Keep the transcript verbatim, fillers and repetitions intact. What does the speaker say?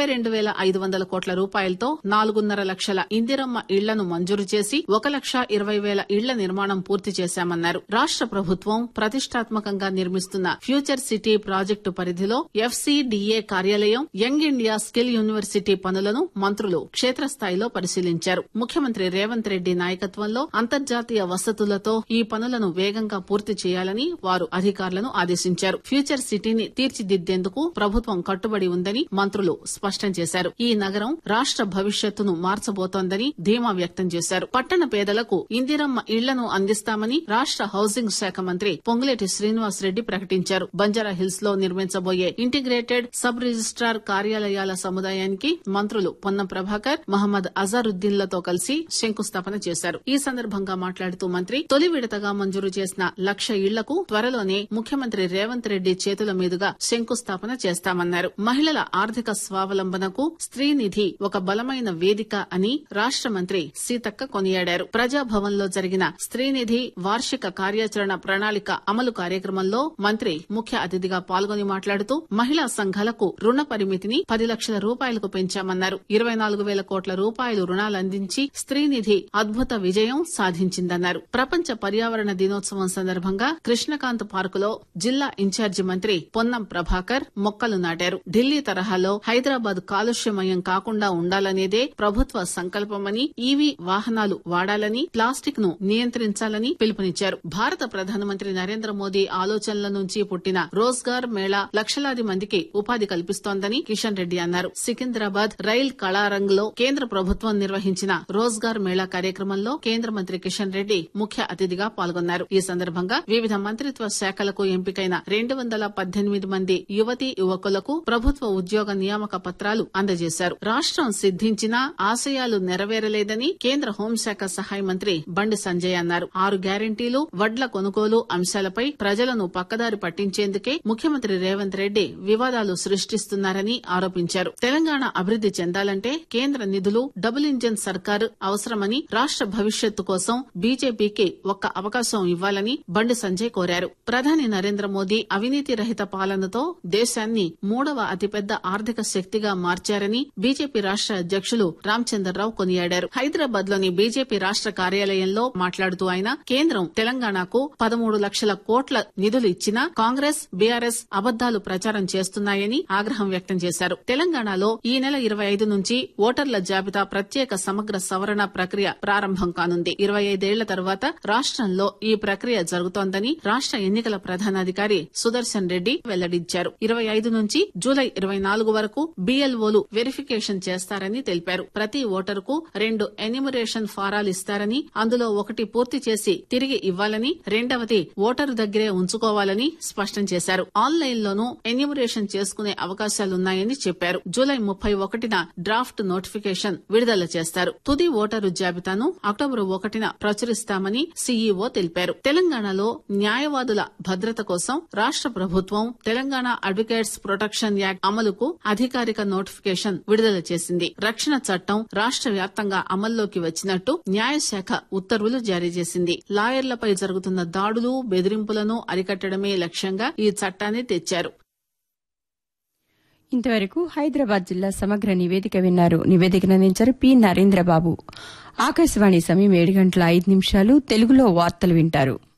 ఇరవై రెండు వేల ఐదు వందల కోట్ల రూపాయలతో నాలుగున్నర లక్షల ఇందిరమ్మ ఇళ్లను మంజూరు చేసి ఒక లక్ష ఇరవై వేల ఇళ్ల నిర్మాణం పూర్తి చేశామన్నారు. రాష్ట ప్రభుత్వం ప్రతిష్టాత్మకంగా నిర్మిస్తున్న ఫ్యూచర్ సిటీ ప్రాజెక్టు పరిధిలో ఎఫ్సీడీఏ కార్యాలయం, యంగ్ ఇండియా స్కిల్ యూనివర్సిటీ పనులను మంత్రులు క్షేత్రస్థాయిలో పరిశీలించారు. ముఖ్యమంత్రి రేవంత్ రెడ్డి నాయకత్వంలో అంతర్జాతీయ వసతులతో ఈ పనులను వేగంగా పూర్తి చేయాలని వారు అధికారులను ఆదేశించారు. ఫ్యూచర్ సిటీని తీర్చిదిద్దేందుకు ప్రభుత్వం కట్టుబడి ఉందని మంత్రులు స్పష్టం చేశారు. ఈ నగరం రాష్ట భవిష్యత్తును మార్చబోతోందని ధీమా వ్యక్తం చేశారు. పట్టణ పేదలకు ఇందిరమ్మ ఇళ్లను అందిస్తామని రాష్ట హౌసింగ్ శాఖ మంత్రి పొంగులేటి శ్రీనివాసరెడ్డి ప్రకటించారు. బంజారాహిల్స్ లో నిర్మించబోయే ఇంటిగ్రేటెడ్ సబ్ రిజిస్టార్ కార్యాలయాల సముదాయానికి మంత్రులు పొన్నం ప్రభాకర్, మహమ్మద్ అజారుద్దీన్ లతో కలిసి శంకుస్థాపన చేశారు. ఈ సందర్భంగా మాట్లాడుతూ మంత్రి తొలి విడతగా మంజూరు చేసిన లక్ష ఇళ్లకు త్వరలోనే ముఖ్యమంత్రి రేవంత్ రెడ్డి చేతుల మీదుగా శంకుస్థాపన చేస్తామన్నారు. మహిళల ఆర్థిక స్వావలంబనకు స్త్రీనిధి ఒక బలమైన వేదిక అని రాష్ట మంత్రి సీతక్క కొనియాడారు. ప్రజాభవన్ లో జరిగిన స్త్రీనిధి వార్షిక కార్యాచరణ ప్రణాళిక అమలు కార్యక్రమంలో మంత్రి ముఖ్య అతిథిగా పాల్గొని మాట్లాడుతూ మహిళా సంఘాలకు రుణ పరిమితిని పది లక్షల రూపాయలకు పెంచామన్నారు. ఇరవై నాలుగు వేల కోట్ల రూపాయలు రుణాలందించి స్త్రీనిధి అద్భుత విజయం సాధించిందన్నారు. ప్రపంచ పర్యావరణ దినోత్సవం సందర్భంగా కృష్ణకాంత్ పార్కులో జిల్లా ఇన్ఛార్జి మంత్రి పొన్నం ప్రభాకర్ మొక్కలు నాటారు. ఢిల్లీ తరహాలో హైదరాబాద్ కాలుష్యమయం కాకుండా ఉండాలనేదే ప్రభుత్వ సంకల్పమని, ఈవీ వాహనాలు వాడాలని, ప్లాస్టిక్ ను నియంత్రించాలని పిలుపునిచ్చారు. భారత ప్రధానమంత్రి నరేంద్ర మోదీ ఆలోచనల నుంచి పుట్టిన రోజ్గార్ మేళా లక్షలాది మందికి ఉపాధి కల్పిస్తోందని కిషన్ రెడ్డి అన్నారు. సికింద్రాబాద్ రైల్ కళారంగ్ లో కేంద్ర ప్రభుత్వం నిర్వహించిన రోజ్గార్ మేళా కార్యక్రమంలో కేంద్ర మంత్రి కిషన్ రెడ్డి ముఖ్య అతిథిగా పాల్గొన్నారు. ఈ సందర్భంగా వివిధ మంత్రిత్వ శాఖలకు ఎంపికైన రెండు వందల పద్దెనిమిది మంది యువతీ యువకులకు ప్రభుత్వ ఉద్యోగ నియామక పత్రాలు అందజేశారు. రాష్టం సిద్దించినా ఆశయాలు నెరవేరలేదని కేంద్ర హోంశాఖ సహాయ మంత్రి బండి సంజయ్ అన్నారు. ఆరు గ్యారంటీలు, వడ్ల కొనుగోలు అంశాలపై ప్రజలను పక్కదారి పట్టించేందుకే ముఖ్యమంత్రి రేవంత్ రెడ్డి వివాదాలు సృష్టిస్తున్నారని ఆరోపించారు. తెలంగాణ అభివృద్ది చెందాలంటే కేంద్ర నిధులు, డబుల్ ఇంజన్ సర్కారు అవసరమని, రాష్ట భవిష్యత్తు కోసం బీజేపీకి ఒక్క అవకాశం ఇవ్వాలని బండి సంజయ్ కోరారు. ప్రధాని నరేంద్ర మోదీ అవినీతి రహిత పాలనతో దేశాన్ని మూడవ అతిపెద్ద ఆర్థిక శక్తిగా మార్చారని బీజేపీ రాష్ట అధ్యకులు రామచంద్రరావు కొనియాడారు. హైదరాబాద్ లోని బీజేపీ రాష్ట కార్యాలయంలో మాట్లాడుతూ ఆయన కేంద్రం తెలంగాణకు పదమూడు లక్షల కోట్ల నిధులు ఇచ్చినా కాంగ్రెస్, బీఆర్ఎస్ అబద్దాలు ప్రచారం చేస్తున్నాయని ఆగ్రహం వ్యక్తం చేశారు. తెలంగాణలో ఈ నెల ఇరవై ఐదు నుంచి ఓటర్ల జాబితా ప్రత్యేక సమగ్ర సవరణ ప్రక్రియ ప్రారంభం కానుంది. ఇరవై ఐదేళ్ల తర్వాత రాష్టంలో ఈ ప్రక్రియ జరుగుతోందని రాష్ట ఎన్నికల ప్రధానాధికారి సుదర్శన్ రెడ్డి వెల్లడించారు. ఇరవై ఐదు నుంచి జూలై ఇరవై నాలుగు వరకు బీఎల్ఓలు వెరిఫికేషన్ చేస్తారని తెలిపారు. ప్రతి ఓటరుకు రెండు ఎన్యూమరేషన్ ఫారాలు ఇస్తారని, అందులో ఒకటి పూర్తి చేసి తిరిగి ఇవ్వాలని, రెండవది ఓటరు దగ్గరే ఉంచుకోవాలని స్పష్టం చేశారు. ఆన్లైన్ లోనూ ఎన్యూమరేషన్ చేసుకునే అవకాశాలున్నాయని చెప్పారు. జూలై ముప్పై ఒకటిన డ్రాఫ్ట్ నోటిఫికేషన్ విడుదల చేస్తారు. తుది ఓటరు జాబితాను అక్టోబర్ ఒకటిన ప్రచురిస్తామని సీఈఓ తెలిపారు. తెలంగాణలో న్యాయవాదుల భద్రత కోసం రాష్ట ప్రభుత్వం తెలంగాణ అడ్వకేట్స్ ప్రొటెక్షన్ యాక్ట్ అమలుకు అధికారిక నోటిఫికేషన్ విడుదల చేసింది. రక్షణ చట్టం రాష్ట వ్యాప్తంగా అమల్లోకి వచ్చినట్టు న్యాయశాఖ ఉత్తర్వులు జారీ చేసింది. లాయర్లపై జరుగుతున్న దాడులు, బెదిరింపులను అరికట్టడమే లక్ష్యంగా ఈ చట్టాన్ని తెచ్చారు. ఇంతవరకు హైదరాబాద్ జిల్లా సమగ్ర నివేదిక విన్నారు. నివేదికను అందించారు పి నరేంద్రబాబు. ఆకాశవాణి సమయం ఏడు గంటల ఐదు నిమిషాలు. తెలుగులో వార్తలు వింటారు.